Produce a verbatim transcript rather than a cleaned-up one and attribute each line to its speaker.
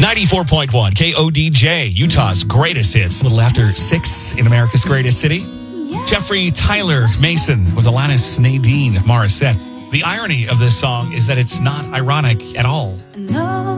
Speaker 1: ninety-four point one K O D J, Utah's greatest hits. A little after six in America's greatest city. Jeffrey Tyler Mason with Alanis Nadine Morissette. The irony of this song is that it's not ironic at all.